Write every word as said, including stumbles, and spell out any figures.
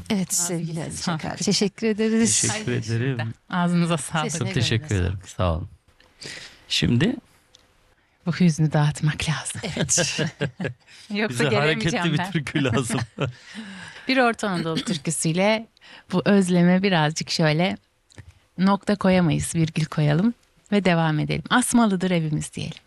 Evet sevgili Ağzınıza Aziz sağlık. Çakar. Teşekkür ederiz. Teşekkür Ay, ederim. Ağzınıza sağlık. Sesine Çok gönlüne teşekkür ederim. Sağ olun. Şimdi Bu hüznü dağıtmak lazım. Evet. Yoksa bize hareketli gelemeyeceğim bir ben. türkü lazım. Bir Orta Anadolu türküsüyle bu özleme birazcık şöyle nokta koyamayız, virgül koyalım ve devam edelim. Asmalıdır evimiz diyelim.